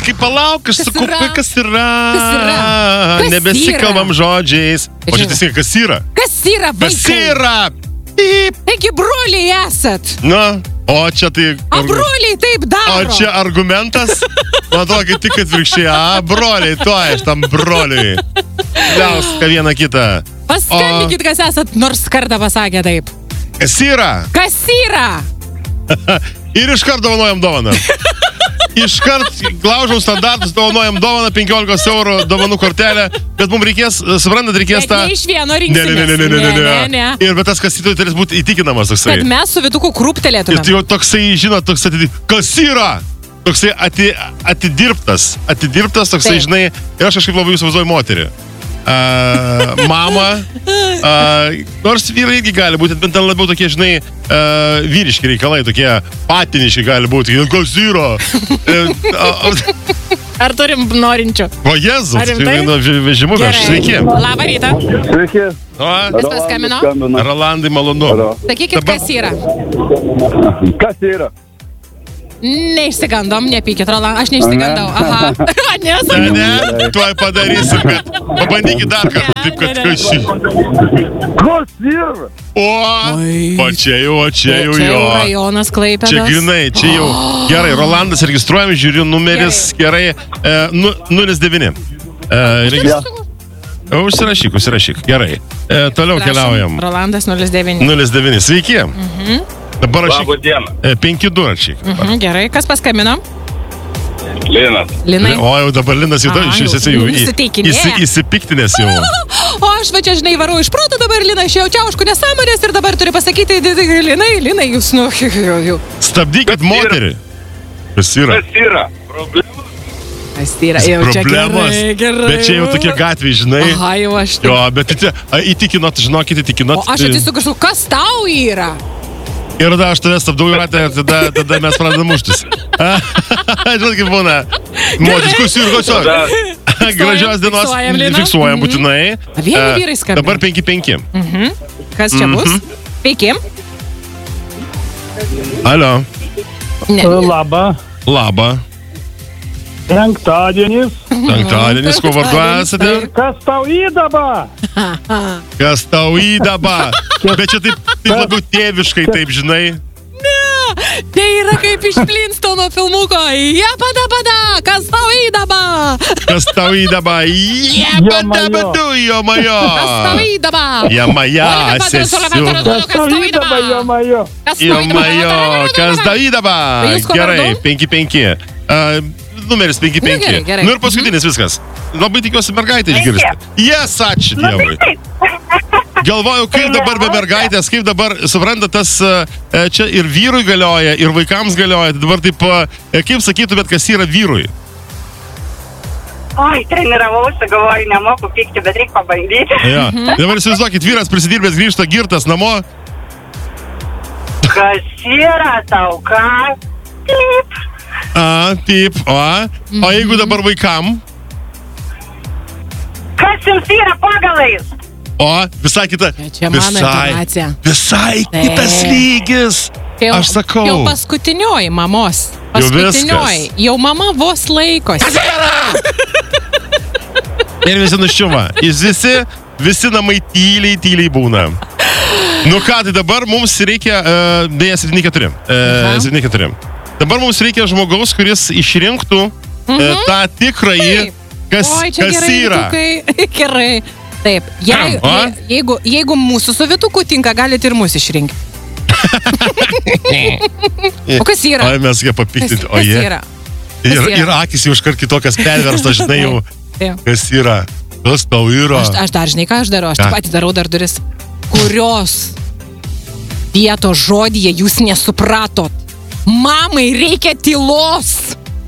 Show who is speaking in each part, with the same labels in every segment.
Speaker 1: kaip palauk, aš sakau, kas yra? Nebesikalbam
Speaker 2: yra?
Speaker 1: Žodžiais. O čia tiesiog kas yra?
Speaker 2: Kas yra, vaikai?
Speaker 1: Kas yra? Taip.
Speaker 2: Taigi broliai esat.
Speaker 1: Na, o čia tai...
Speaker 2: O broliai taip daro.
Speaker 1: O čia argumentas? Man atrodo, kad tik atvirkščiai. Broliai, to aš tam broliai. Liauska vieną kitą.
Speaker 2: Paskambinkit, kas esat, nors kartą pasakė taip.
Speaker 1: Kas yra?
Speaker 2: Kas yra?
Speaker 1: Ir iškart dovanojam dovaną. Iškart glaužau standartus, dovanojam dovaną, 15 eurų dovanų kortelę, bet mums reikės, suprantat, reikės tą...
Speaker 2: Ne iš vieno rinksimės.
Speaker 1: Ne. Ir bet tas kasytojai turės būti įtikinamas toksai.
Speaker 2: Kad mes su Vytuku krūptelėtume.
Speaker 1: Ir tai jau toksai, žinot, kas yra? Toksai atidirbtas toksai, žinai, ir aš kažkaip labai įsivaizduoju moterį. Mama, nors vyrai irgi gali būti, bet ten labiau tokie, žinai, vyriški reikalai, tokie patiniški gali būti. Kas yra?
Speaker 2: Ar turim norinčių?
Speaker 1: O Jėzus, vežimu aš, sveiki.
Speaker 2: Labą rytą.
Speaker 3: Sveiki.
Speaker 2: Kas paskambino?
Speaker 1: Rolandai, malonu.
Speaker 2: Sakykit, kas yra?
Speaker 3: Kas yra?
Speaker 2: Neišsigandom, nepykit, Roland, aš neišsigandau. Aha.
Speaker 1: Ne, tuoj padarysim, bet pabandykit dar kartą, taip kad
Speaker 3: Kas yra?
Speaker 1: O čia jau jo.
Speaker 2: Rajonas Klaipėdos.
Speaker 1: Čia grinai, čia jau. Gerai, Rolandas registruojam, žiūriu numeris, gerai, 09. Užsirašyk, gerai. Toliau keliaujam.
Speaker 2: Rolandas 09.
Speaker 1: 09, sveiki. Dabar aš 5-2 rašyk.
Speaker 2: Gerai, kas paskambino?
Speaker 3: Linas.
Speaker 1: O jau dabar Linas jau įsipiktinės jau.
Speaker 2: O aš va čia, žinai, varau iš proto dabar, Linas, aš jaučiau aišku nesąmonės ir dabar turi pasakyti, Linai, jūs,
Speaker 1: Stabdykit moterį. Kas yra?
Speaker 2: Kas yra? Jau čia gerai.
Speaker 1: Bet čia jau tokie gatviai, žinai.
Speaker 2: Aha, jau aš.
Speaker 1: Jo, bet įtikinot, žinokit, įtikinot.
Speaker 2: O aš atsisuku, kas tau yra?
Speaker 1: Ir tada aš tave stabdau į ratą ir tada mes pradedam muštis. Žinot, kaip būna. Motis, gražios dienos. Fiksuojam būtinai.
Speaker 2: Vieni vyrai skambina.
Speaker 1: Dabar 5-5.
Speaker 2: Kas čia bus? 5.
Speaker 1: Alio.
Speaker 3: Labą. Penktadienis, ko vardu esate? Kas tau įdaba? Bet čia taip labiau tėviškai, taip, žinai.
Speaker 2: Ne, tai yra kaip iš Flintstono filmuko. Japadabada, kas tau įdaba?
Speaker 1: Kas tau įdaba? Japadabadu, jomajo.
Speaker 2: Kas tau įdaba?
Speaker 1: Jamaja, sesiu.
Speaker 3: Kas tau įdaba, jomajo?
Speaker 1: Jomajo, kas tau įdaba? Gerai, 5-5. Numeris 5-5.
Speaker 2: Gerai.
Speaker 1: Nu ir paskutinis viskas. Labai tikiuosi mergaitę išgirsti. Yes, ačiū Dievui. Galvoju, kaip dabar be mergaitės, kaip dabar, suprantat, tas čia ir vyrui galioja, ir vaikams galioja. Dabar taip, kaip sakytumėt, kas yra vyrui?
Speaker 4: Oi, treniravausi, galvoju, nemoku pykti, bet reikia pabandyti.
Speaker 1: Ja. Dabar įsivaizduokit, vyras prisidirbęs grįžta girtas namo.
Speaker 4: Kas yra tau, ką? Taip.
Speaker 1: Taip, o jeigu dabar vaikam?
Speaker 4: Kas jums yra pagalais?
Speaker 1: O, visai kita.
Speaker 2: Čia mano informacija.
Speaker 1: Visai kitas lygis. Aš sakau.
Speaker 2: Jau paskutinioji mamos. Jau mama vos laikosi.
Speaker 1: Ir visi nuščiuma. Visi namai tyliai būna. Nu ką, tai dabar mums reikia, dėja 7-4. 7-4. Dabar mums reikia žmogaus, kuris išrinktų tą tikrąjį, kas yra.
Speaker 2: Gerai. Taip. Jeigu mūsų su Vytuku tinka, galite ir mūsų išrinkti. O kas yra?
Speaker 1: O mes jie papiktinti. O jie. Ir akis jau iškart kitokias perverstas, žinai jau. Kas yra? Kas tau yra?
Speaker 2: Aš dar, žinai, ką aš darau? Aš taip pat darau dar duris. Kurios vietos žodyje jūs nesupratot? Mamai reikia tylos.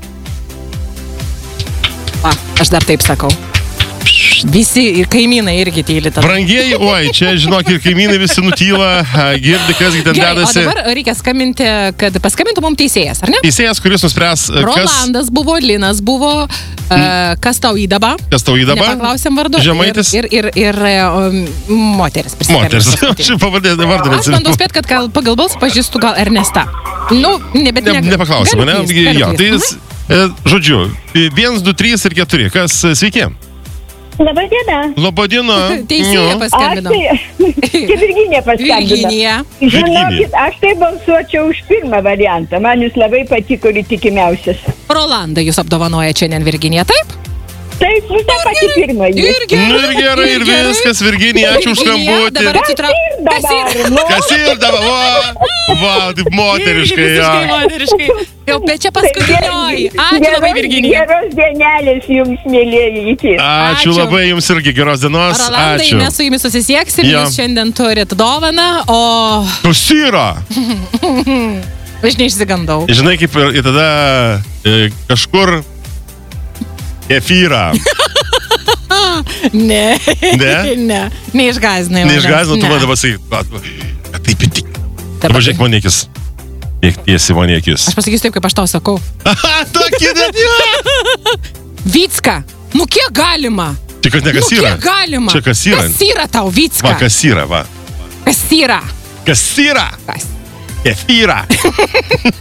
Speaker 2: Aš dar taip sakau. Visi ir kaimynai irgi tyli tada.
Speaker 1: Brangieji, oi, čia, žinok, ir kaimynai visi nutyla, girdi, kasgi ten dedasi.
Speaker 2: O dabar reikia skambinti, kad paskambintų mums teisėjas, ar ne?
Speaker 1: Teisėjas, kuris nuspręs,
Speaker 2: Rolandas buvo, Linas buvo, kas tau įdaba? Nepaklausėm vardu.
Speaker 1: Žemaitis.
Speaker 2: Ir moteris.
Speaker 1: Moteris. Aš pavardės vardą.
Speaker 2: Aš bandau spėt, kad pagal balsą pažįstų gal Ernesta. Nu, bet
Speaker 1: nepaklausėm, ne? Jo, tai Žodžiu, 1, 2, 3 ir 4. Kas sveiki?
Speaker 5: Labadiena.
Speaker 1: Labadiena.
Speaker 2: Teisėja paskambino.
Speaker 5: Čia Virginija paskambino.
Speaker 2: Virginija.
Speaker 5: Žinokit, aš tai balsuočiau už pirmą variantą. Man jis labai patiko ir įtikimiausias.
Speaker 2: Rolanda jūs apdovanoja šiandien Virginija, taip?
Speaker 5: Taip, visą pati pirmą.
Speaker 2: Ir
Speaker 1: gerai, ir viskas, Virginija, ačiū už skambutį.
Speaker 2: Dabar atsitrauk.
Speaker 1: Kas ir dabar? Va, taip moteriškai.
Speaker 2: Visiškai moteriškai. Jau, bet čia paskutinioji. Ačiū labai, Virginija.
Speaker 5: Geros dienelės jums, mėlėjai, iki.
Speaker 1: Ačiū labai jums irgi, geros dienos.
Speaker 2: Rolandai,
Speaker 1: Ačiū.
Speaker 2: mes su jumis susisieksim, jūs šiandien turit dovaną, o...
Speaker 1: Kas yra?
Speaker 2: Aš neišsigandau.
Speaker 1: Žinai, kaip ir tada kažkur kefyrą.
Speaker 2: Ne.
Speaker 1: Ne?
Speaker 2: Ne. Neišgazinai.
Speaker 1: Neišgazinai, tu man dabar sakai, kad taip įtik. Dabar žiūrėk man akis. Tiek tiesi man akis.
Speaker 2: Aš pasakysiu taip, kaip aš tau sakau.
Speaker 1: Aha, tokį net.
Speaker 2: Vycka, nu kiek galima?
Speaker 1: Čia kad ne kas yra.
Speaker 2: Kiek galima?
Speaker 1: Čia kas yra.
Speaker 2: Kas yra tau, Vycka?
Speaker 1: Va, kas yra, va.
Speaker 2: Kas yra?
Speaker 1: Kas yra?
Speaker 2: Kas?
Speaker 1: Kefyrą.